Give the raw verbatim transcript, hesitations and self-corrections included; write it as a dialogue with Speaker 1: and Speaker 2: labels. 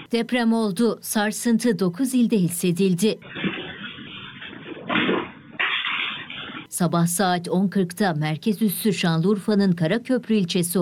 Speaker 1: Deprem oldu. Sarsıntı dokuz ilde hissedildi. Sabah saat on kırkta merkez üssü Şanlıurfa'nın Karaköprü ilçesi